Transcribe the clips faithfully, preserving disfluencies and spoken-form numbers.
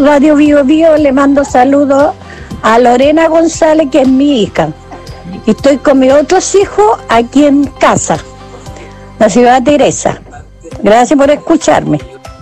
Radio Bio Bio, le mando saludos a Lorena González, que es mi hija. Y estoy con mis otros hijos aquí en casa, la ciudad de Teresa. Gracias por escucharme.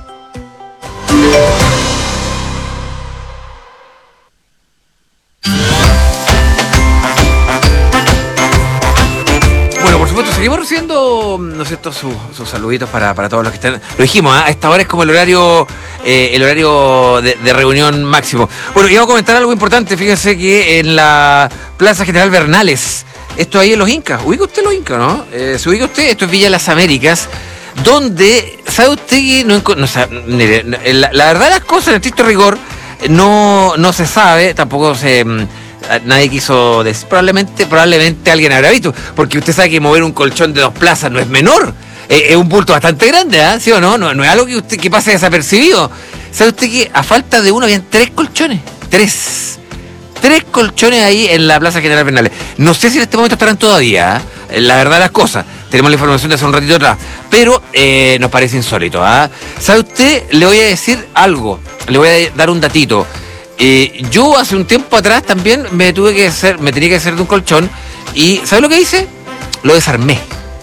Bueno, por supuesto, seguimos recibiendo, ¿no es cierto?, sus, sus saluditos para, para todos los que están. Lo dijimos, ¿eh? A esta hora es como el horario eh, el horario de, de reunión máximo. Bueno, y vamos a comentar algo importante. Fíjense que en la Plaza General Bernales, esto ahí en Los Incas, ubica usted Los Incas, ¿no? Eh, ¿Se ubica usted? Esto es Villa Las Américas, donde, ¿sabe usted que no, no sabe, mire, la, la verdad de las cosas, en estricto rigor, no, no se sabe, tampoco se... Nadie quiso decir, probablemente, probablemente alguien habrá visto, porque usted sabe que mover un colchón de dos plazas no es menor, eh, es un bulto bastante grande, ¿eh? ¿Sí o no? no? No es algo que usted que pase desapercibido. ¿Sabe usted que a falta de uno habían tres colchones? Tres. Tres colchones ahí en la Plaza General Bernales. No sé si en este momento estarán todavía, ¿eh? La verdad de las cosas. Tenemos la información de hace un ratito atrás, pero eh, nos parece insólito, ¿eh? ¿Sabe usted? Le voy a decir algo, le voy a dar un datito. Eh, yo hace un tiempo atrás también me tuve que hacer, me tenía que hacer de un colchón y ¿sabes lo que hice? Lo desarmé.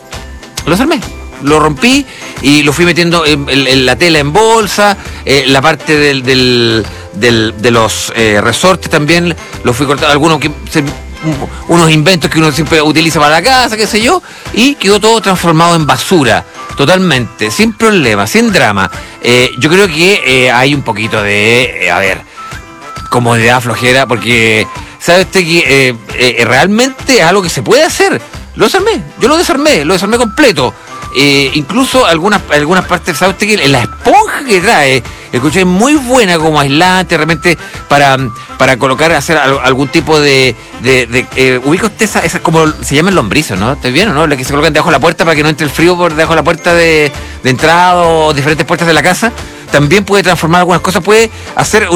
Lo desarmé. Lo rompí y lo fui metiendo en, en, en la tela en bolsa, eh, la parte del, del, del, de los eh, resortes también lo fui cortando, algunos que se, unos inventos que uno siempre utiliza para la casa, qué sé yo, y quedó todo transformado en basura, totalmente, sin problema, sin drama. Eh, yo creo que eh, hay un poquito de, eh, a ver, comodidad, flojera, porque sabe usted que eh, eh, realmente es algo que se puede hacer. Lo desarmé, yo lo desarmé, lo desarmé completo. Eh, incluso algunas algunas partes, sabe usted que la esponja que trae, el colchón es muy buena como aislante, realmente para, para colocar, hacer algún tipo de, de, de eh, ubica usted esa, esa, como se llaman lombrices, ¿no? ¿Está bien o no? La que se colocan debajo de la puerta para que no entre el frío por debajo de la puerta de, de entrada o diferentes puertas de la casa. También puede transformar algunas cosas, puede hacer